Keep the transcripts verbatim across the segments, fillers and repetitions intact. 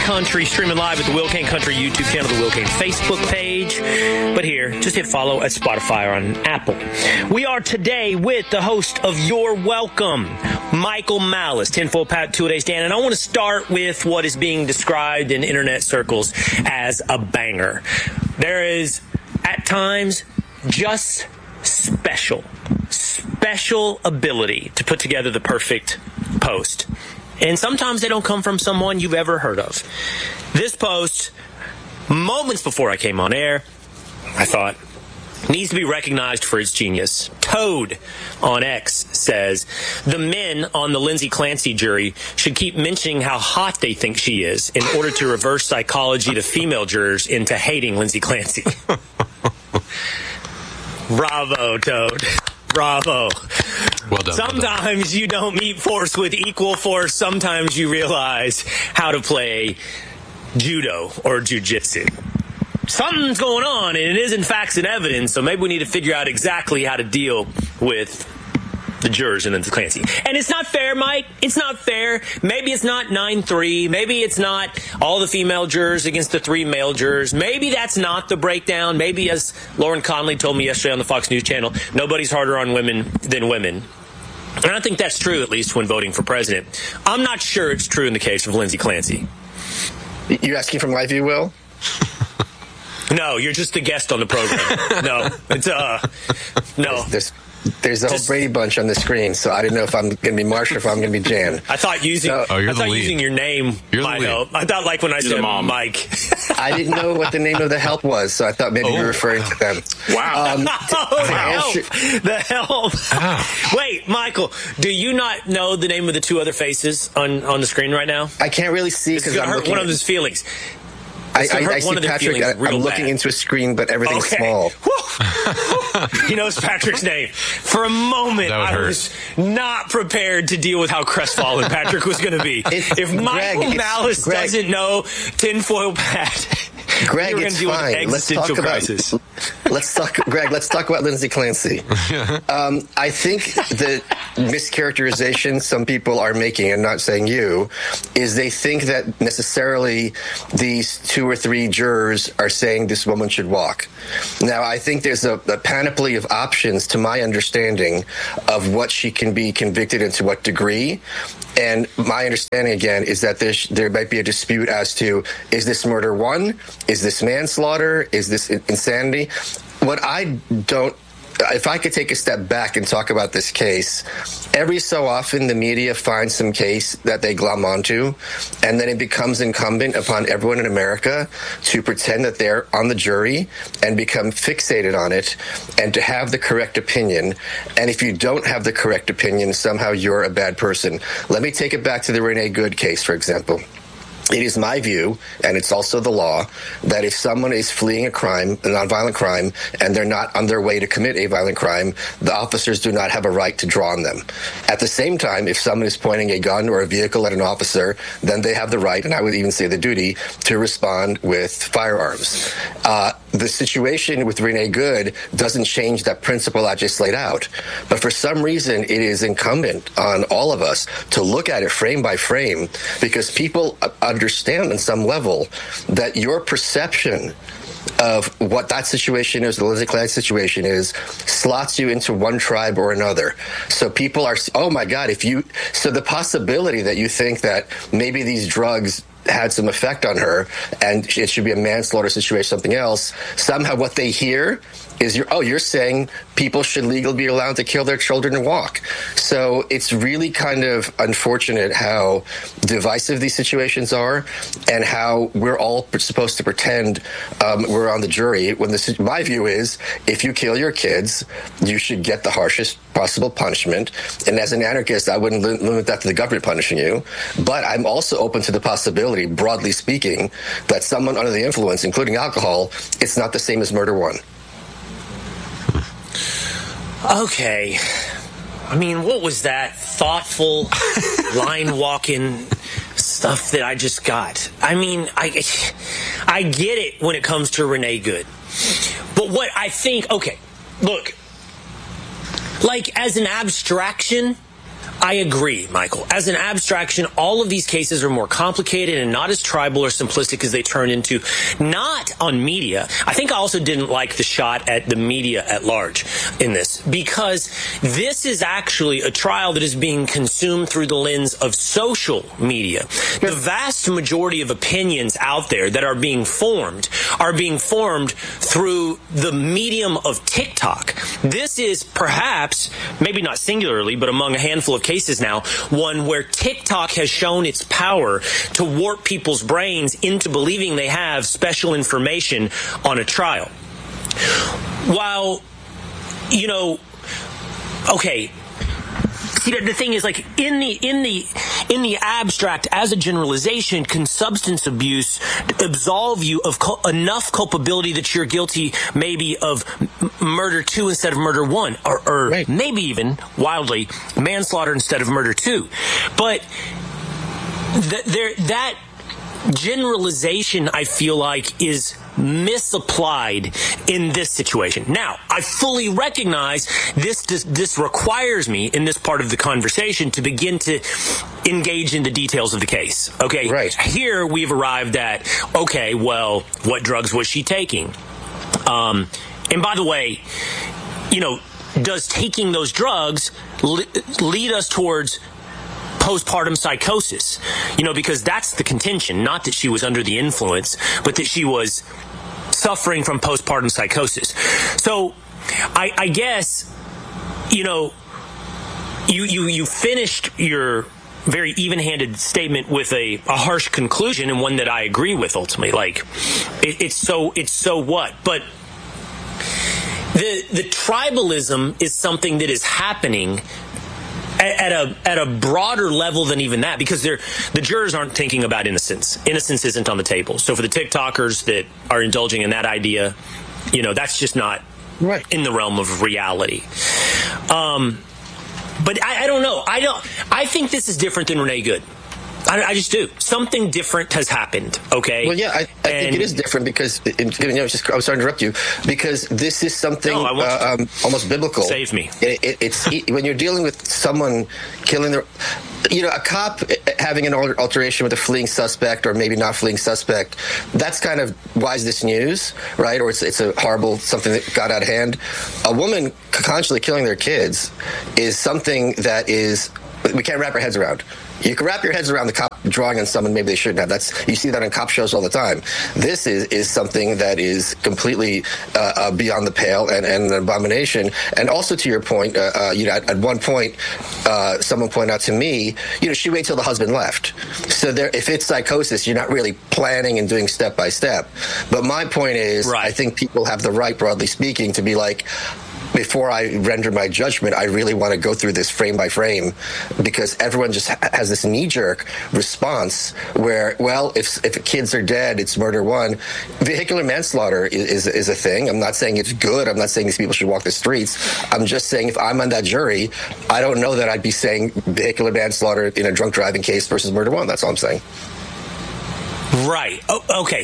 Country, streaming live at the Will Kane Country YouTube channel, the Will Kane Facebook page. But here, just hit follow at Spotify or on Apple. We are today with the host of You're Welcome, Michael Malice, Tinfoil Pat, Two-A-Days Dan, and I want to start with what is being described in internet circles as a banger. There is, at times, just special, special ability to put together the perfect post. And sometimes they don't come from someone you've ever heard of. This post, moments before I came on air, I thought, needs to be recognized for its genius. Toad on X says, the men on the Lindsay Clancy jury should keep mentioning how hot they think she is in order to reverse psychology to female jurors into hating Lindsay Clancy. Bravo, Toad. Bravo. Well done. Sometimes well done. You don't meet force with equal force. Sometimes you realize how to play judo or jujitsu. Something's going on, and it isn't facts and evidence, so maybe we need to figure out exactly how to deal with the jurors in Lindsay Clancy. And it's not fair, Mike. It's not fair. Maybe it's not nine three. Maybe it's not all the female jurors against the three male jurors. Maybe that's not the breakdown. Maybe, as Lauren Conley told me yesterday on the Fox News Channel, nobody's harder on women than women. And I think that's true, at least when voting for president. I'm not sure it's true in the case of Lindsay Clancy. You're asking from my view, Will? No, you're just a guest on the program. No, it's, uh, no. There's, there's the whole Brady Bunch on the screen, so I didn't know if I'm going to be Marsh or if I'm going to be Jan. I thought using So- Oh, you're I the thought lead. using your name You're the might lead. help. I thought like when I You're said the mom. Mike. I didn't know what the name of the help was, so I thought maybe you Oh. were referring to them. Wow. Um, Oh, the answer- help. The help. Ah. Wait, Michael, do you not know the name of the two other faces on, on the screen right now? I can't really see It's because going to I'm hurt looking. one of his feelings. I, It's gonna I, hurt I see one of their Patrick. feelings I, real I'm looking bad. into a screen, but everything's Okay. small. Woo. He knows Patrick's name. For a moment, That would I hurt. was not prepared to deal with how crestfallen Patrick was going to be. It's- If Michael Greg, it's- Malice Greg- doesn't know Tinfoil Pat, Greg, we're going it's to deal fine. with an Let's talk existential about. crisis. Let's talk, Greg. Let's talk about Lindsay Clancy. Um, I think the mischaracterization some people are making, and not saying you, is they think that necessarily these two or three jurors are saying this woman should walk. Now, I think there's a, a panoply of options, to my understanding, of what she can be convicted and to what degree. And my understanding, again, is that there, there might be a dispute as to, is this murder one? Is this manslaughter? Is this insanity? What I don't, if I could take a step back and talk about this case, every so often the media finds some case that they glom onto, and then it becomes incumbent upon everyone in America to pretend that they're on the jury and become fixated on it and to have the correct opinion. And if you don't have the correct opinion, somehow you're a bad person. Let me take it back to the Renee Good case, for example. It is my view, and it's also the law, that if someone is fleeing a crime, a nonviolent crime, and they're not on their way to commit a violent crime, the officers do not have a right to draw on them. At the same time, if someone is pointing a gun or a vehicle at an officer, then they have the right, and I would even say the duty, to respond with firearms. Uh, the situation with Renee Good doesn't change that principle I just laid out. But for some reason, it is incumbent on all of us to look at it frame by frame, because people understand on some level that your perception of what that situation is, the Lindsay Clancy situation is, slots you into one tribe or another. So people are, oh my God, if you, so the possibility that you think that maybe these drugs had some effect on her and it should be a manslaughter situation, something else, somehow what they hear is, you're, oh, you're saying people should legally be allowed to kill their children and walk. So it's really kind of unfortunate how divisive these situations are and how we're all supposed to pretend um, we're on the jury when this, my view is, if you kill your kids, you should get the harshest possible punishment. And as an anarchist, I wouldn't lim- limit that to the government punishing you. But I'm also open to the possibility, broadly speaking, that someone under the influence, including alcohol, it's not the same as murder one. Okay. I mean, what was that thoughtful line walking stuff that I just got? I mean, I I get it when it comes to Renee Good. But what I think, okay, look, like as an abstraction, I agree, Michael. As an abstraction, all of these cases are more complicated and not as tribal or simplistic as they turn into. Not on media. I think I also didn't like the shot at the media at large in this, because this is actually a trial that is being consumed through the lens of social media. The vast majority of opinions out there that are being formed are being formed through the medium of TikTok. This is perhaps, maybe not singularly, but among a handful of cases now, one where TikTok has shown its power to warp people's brains into believing they have special information on a trial. While, you know, okay, see, the thing is, like, in the in the in the abstract, as a generalization, can substance abuse absolve you of cul- enough culpability that you're guilty, maybe of m- murder two instead of murder one, or, or right. maybe even wildly manslaughter instead of murder two? But th- there, that generalization, I feel like, is misapplied in this situation. Now, I fully recognize this, this this requires me in this part of the conversation to begin to engage in the details of the case. Okay, right. Here we've arrived at, okay, well, what drugs was she taking? Um, and by the way, you know, does taking those drugs le- lead us towards postpartum psychosis? You know, because that's the contention, not that she was under the influence, but that she was suffering from postpartum psychosis. So I, I guess, you know, you, you, you finished your very even-handed statement with a, a harsh conclusion, and one that I agree with ultimately. Like, it, it's so, it's so what? But the, the tribalism is something that is happening at a at a broader level than even that, because they're, the jurors aren't thinking about innocence. Innocence isn't on the table. So for the TikTokers that are indulging in that idea, you know, that's just not right in the realm of reality. Um, but I, I don't know. I don't. I think this is different than Renee Good. I, I just do. Something different has happened, okay? Well, yeah, I, I think it is different because, you know, just, I was sorry to interrupt you, because this is something no, uh, um, almost biblical. Save me. It, it, it's when you're dealing with someone killing their, you know, a cop having an alteration with a fleeing suspect, or maybe not fleeing suspect, that's kind of, why is this news, right? Or it's, it's a horrible, something that got out of hand. A woman constantly killing their kids is something that is, we can't wrap our heads around. You can wrap your heads around the cop drawing on someone maybe they shouldn't have. That's, you see that on cop shows all the time. This is, is something that is completely uh, uh, beyond the pale and, and an abomination. And also, to your point, uh, uh, you know, at, at one point, uh, someone pointed out to me, you know, she waited till the husband left. So there, if it's psychosis, you're not really planning and doing step by step. But my point is, right. I think people have the right, broadly speaking, to be like, before I render my judgment, I really want to go through this frame by frame, because everyone just ha- has this knee-jerk response where, well, if if kids are dead, it's murder one. Vehicular manslaughter is, is is a thing. I'm not saying it's good. I'm not saying these people should walk the streets. I'm just saying if I'm on that jury, I don't know that I'd be saying vehicular manslaughter in a drunk driving case versus murder one. That's all I'm saying. Right. Oh, okay.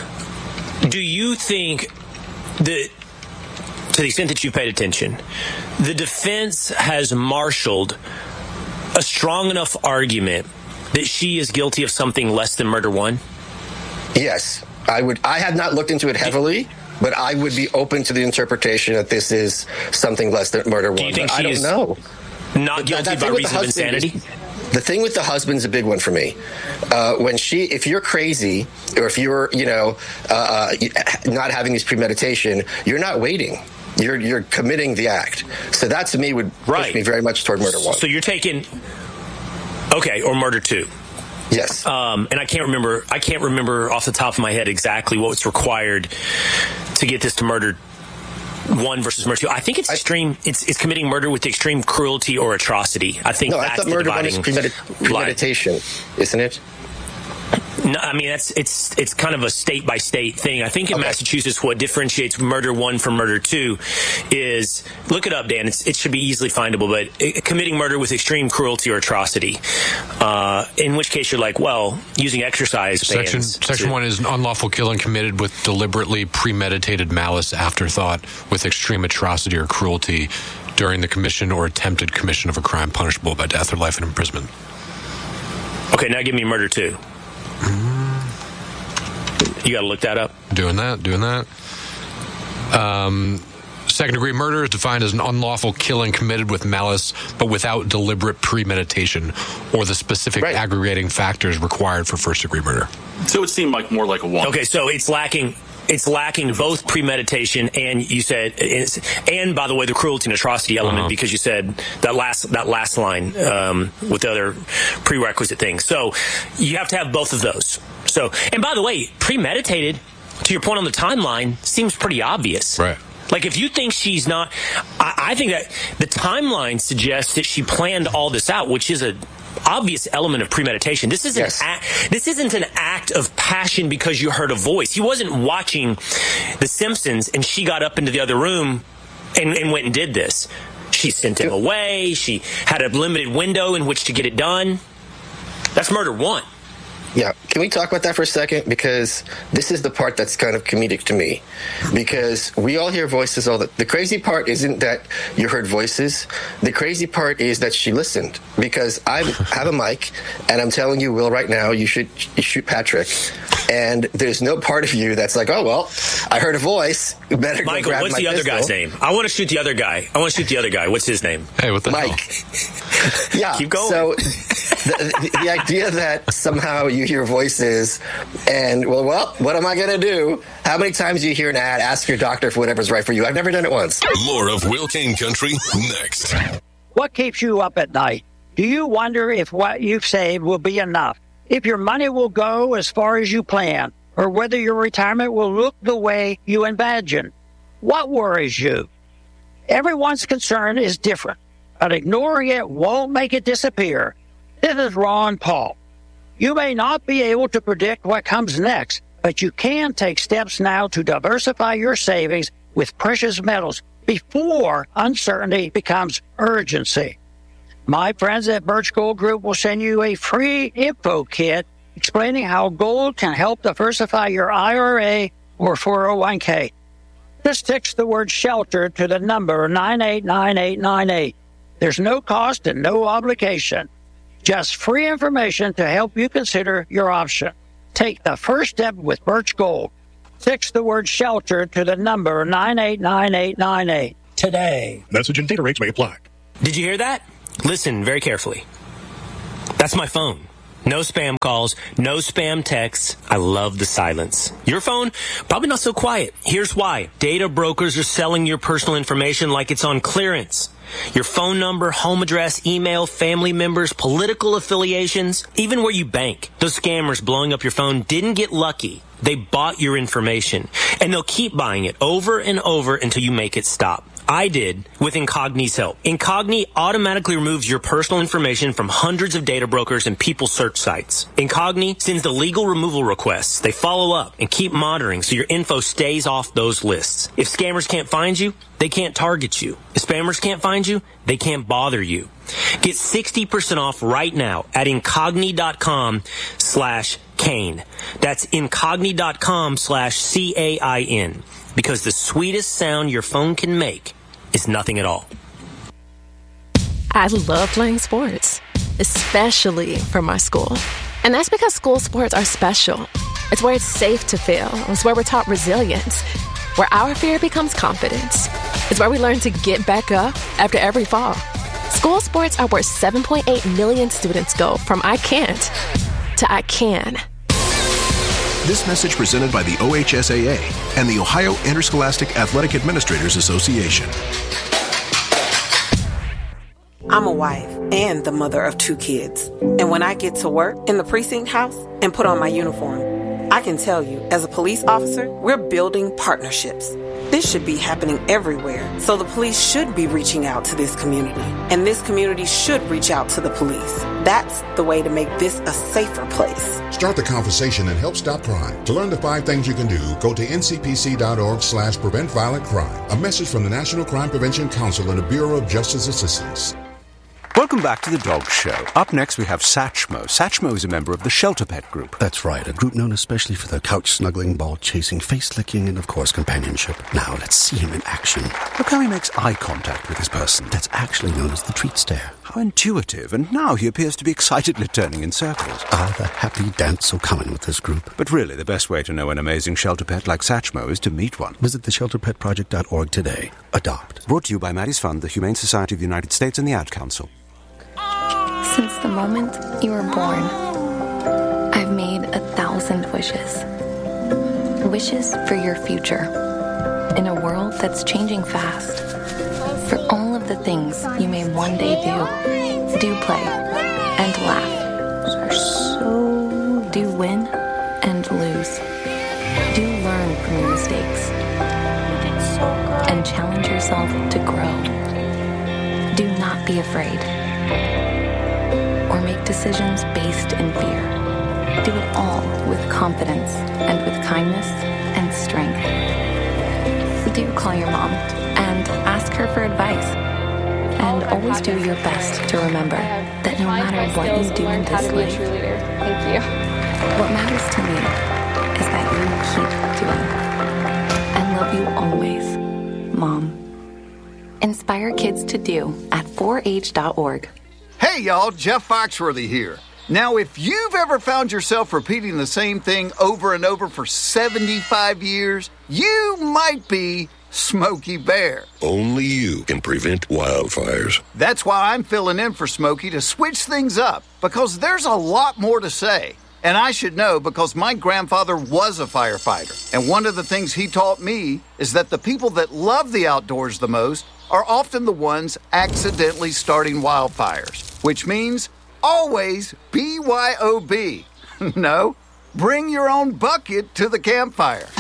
Do you think that, to the extent that you paid attention, the defense has marshaled a strong enough argument that she is guilty of something less than murder one? Yes, I would. I had not looked into it heavily, but I would be open to the interpretation that this is something less than murder one. Do you think she I don't is know. Not guilty by reason of insanity? Is, the thing with the husband's a big one for me. Uh, when she, if you're crazy, or if you're, you know, uh, not having this premeditation, you're not waiting. You're you're committing the act. So that to me would right. push me very much toward murder one. So you're taking, okay, or murder two. Yes. Um, and I can't remember. I can't remember off the top of my head exactly what's required to get this to murder one versus murder two. I think it's extreme. I, it's it's committing murder with extreme cruelty or atrocity. I think. No, that's I thought the murder one is premedit- premeditation, line. Isn't it? No, I mean, that's it's it's kind of a state-by-state thing. I think in okay. Massachusetts, what differentiates murder one from murder two is, look it up, Dan. It's, it should be easily findable, but it, committing murder with extreme cruelty or atrocity, uh, in which case you're like, well, using exercise Section, bands. section to, one is unlawful killing committed with deliberately premeditated malice, afterthought, with extreme atrocity or cruelty during the commission or attempted commission of a crime punishable by death or life in imprisonment. Okay, now give me murder two. You got to look that up. Doing that, doing that. Um, second-degree murder is defined as an unlawful killing committed with malice, but without deliberate premeditation or the specific right. aggregating factors required for first-degree murder. So it would seem like more like a one. Okay, so it's lacking. It's lacking both premeditation and you said, and by the way, the cruelty and atrocity element, uh-huh. because you said that last that last line um, with the other prerequisite things. So you have to have both of those. So, and by the way, premeditated, to your point on the timeline, seems pretty obvious. Right. Like, if you think she's not, I, I think that the timeline suggests that she planned all this out, which is a obvious element of premeditation. This isn't yes. a, this isn't an act of passion because you heard a voice. He wasn't watching The Simpsons and she got up into the other room and, and went and did this. She sent him away. She had a limited window in which to get it done. That's murder one. Yeah. Can we talk about that for a second? Because this is the part that's kind of comedic to me. Because we all hear voices all the The crazy part isn't that you heard voices. The crazy part is that she listened. Because I have a mic, and I'm telling you, Will, right now, you should you shoot Patrick. And there's no part of you that's like, oh, well, I heard a voice. You better go Michael, grab what's my the other pistol. guy's name? I want to shoot the other guy. I want to shoot the other guy. What's his name? Hey, what the Mike. hell? Yeah. Keep going. So the, the, the idea that somehow you hear voices and, well, well, what am I going to do? How many times do you hear an ad, ask your doctor for whatever's right for you? I've never done it once. More of Will Kane Country next. What keeps you up at night? Do you wonder if what you've saved will be enough? If your money will go as far as you plan? Or whether your retirement will look the way you imagine? What worries you? Everyone's concern is different, but ignoring it won't make it disappear. This is Ron Paul. You may not be able to predict what comes next, but you can take steps now to diversify your savings with precious metals before uncertainty becomes urgency. My friends at Birch Gold Group will send you a free info kit explaining how gold can help diversify your I R A or four oh one k. Just text the word SHELTER to the number nine eight nine eight nine eight. There's no cost and no obligation. Just free information to help you consider your option. Take the first step with Birch Gold. Text the word SHELTER to the number nine eight nine eight nine eight today. Message and data rates may apply. Did you hear that? Listen very carefully. That's my phone. No spam calls, no spam texts. I love the silence. Your phone, probably not so quiet. Here's why. Data brokers are selling your personal information like it's on clearance. Your phone number, home address, email, family members, political affiliations, even where you bank. Those scammers blowing up your phone didn't get lucky. They bought your information, and they'll keep buying it over and over until you make it stop. I did with Incogni's help. Incogni automatically removes your personal information from hundreds of data brokers and people search sites. Incogni sends the legal removal requests. They follow up and keep monitoring so your info stays off those lists. If scammers can't find you, they can't target you. If spammers can't find you, they can't bother you. Get sixty percent off right now at incogni.com slash Kane. That's incogni.com slash C A I N. Because the sweetest sound your phone can make is nothing at all. I love playing sports, especially for my school. And that's because school sports are special. It's where it's safe to fail. It's where we're taught resilience, where our fear becomes confidence. It's where we learn to get back up after every fall. School sports are where seven point eight million students go from I can't to I can. This message presented by the O H S A A and the Ohio Interscholastic Athletic Administrators Association. I'm a wife and the mother of two kids. And when I get to work in the precinct house and put on my uniform, I can tell you, as a police officer, we're building partnerships. This should be happening everywhere, so the police should be reaching out to this community, and this community should reach out to the police. That's the way to make this a safer place. Start the conversation and help stop crime. To learn the five things you can do, go to N C P C dot org slash prevent violent crime. A message from the National Crime Prevention Council and the Bureau of Justice Assistance. Welcome back to the Dog Show. Up next, we have Satchmo. Satchmo is a member of the Shelter Pet Group. That's right, a group known especially for their couch-snuggling, ball-chasing, face-licking, and, of course, companionship. Now, let's see him in action. Look how he makes eye contact with his person. That's actually known as the treat stare. How intuitive, and now he appears to be excitedly turning in circles. Ah, the happy dance so common with this group. But really, the best way to know an amazing shelter pet like Satchmo is to meet one. Visit the shelter pet project dot org today. Adopt. Brought to you by Maddie's Fund, the Humane Society of the United States, and the Ad Council. Since the moment you were born, I've made a thousand wishes. Wishes for your future. In a world that's changing fast. For all of the things you may one day do. Do play and laugh. So do win and lose. Do learn from your mistakes. And challenge yourself to grow. Do not be afraid. Or make decisions based in fear. Do it all with confidence and with kindness and strength. Do call your mom and ask her for advice. And always do your best to remember that no matter what you do in this life, thank you. What matters to me is that you keep doing. I love you always, Mom. Inspire kids to do at four H dot org. Hey, y'all, Jeff Foxworthy here. Now, if you've ever found yourself repeating the same thing over and over for seventy-five years, you might be Smokey Bear. Only you can prevent wildfires. That's why I'm filling in for Smokey to switch things up, because there's a lot more to say. And I should know because my grandfather was a firefighter. And one of the things he taught me is that the people that love the outdoors the most are often the ones accidentally starting wildfires, which means always B Y O B. No, bring your own bucket to the campfire.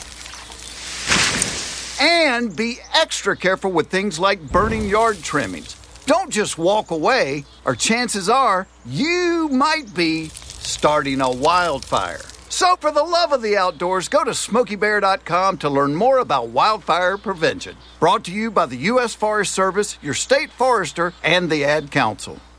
And be extra careful with things like burning yard trimmings. Don't just walk away, or chances are you might be starting a wildfire. So for the love of the outdoors, go to smokey bear dot com to learn more about wildfire prevention. Brought to you by the U S Forest Service, your state forester, and the Ad Council.